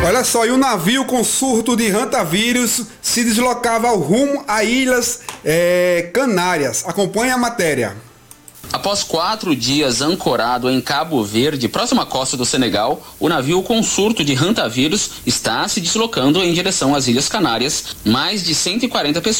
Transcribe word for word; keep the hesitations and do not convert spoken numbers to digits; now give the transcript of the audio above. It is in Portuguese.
Olha só, e o navio com surto de hantavírus se deslocava ao rumo a Ilhas é, Canárias. Acompanhe a matéria. Após quatro dias ancorado em Cabo Verde, próxima costa do Senegal, o navio com surto de hantavírus está se deslocando em direção às Ilhas Canárias. Mais de cento e quarenta pessoas